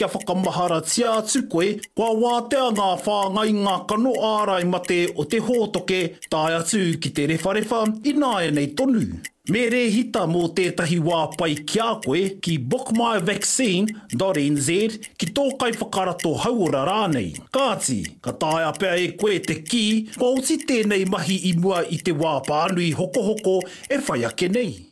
kia whakamahara tia atu koe, kua wātea ngā whāngai ngā kano ārai mate o te hōtoke tai atu ki te rewharewa i nāia nei tonu. Me rehita mō tētahi wā pai kia koe ki bookmyvaccine.nz ki tōkai whakarato hauora rānei. Kāti, ka tāia pēr e koe te ki, ko uti tēnei mahi i mua i te wā pānui hokohoko e whai ake nei.